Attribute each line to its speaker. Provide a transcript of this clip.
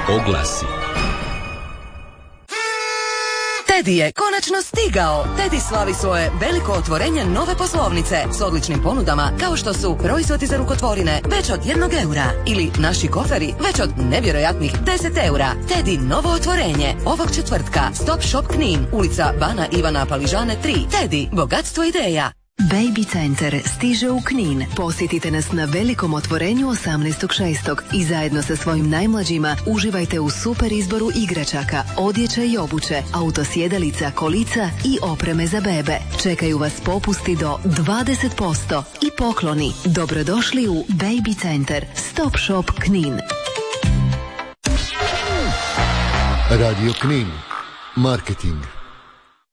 Speaker 1: Oglasi.
Speaker 2: Teddy je konačno stigao. Teddy slavi svoje veliko otvorenje nove poslovnice s odličnim ponudama kao što su proizvodi za rukotvorine već od 1 eura ili naši koferi već od nevjerojatnih 10 eura. Teddy novo otvorenje ovog četvrtka. Stop Shop Knin, ulica Bana Ivana Paližane 3. Teddy, bogatstvo ideja.
Speaker 3: Baby Center stiže u Knin. Posjetite nas na velikom otvorenju 18.6. i zajedno sa svojim najmlađima uživajte u super izboru igračaka, odjeće i obuće, autosjedalica, kolica i opreme za bebe. Čekaju vas popusti do 20% i pokloni. Dobrodošli u Baby Center. Stop Shop Knin.
Speaker 4: Radio Knin. Marketing.